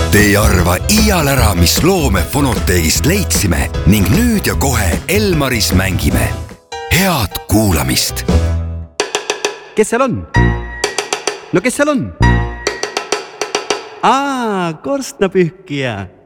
Te ei arva iial ära, mis loome Fonoteegist leidsime ning nüüd ja kohe Elmaris mängime. Head kuulamist! Kes seal on? No kes seal on? Korstnapühkija.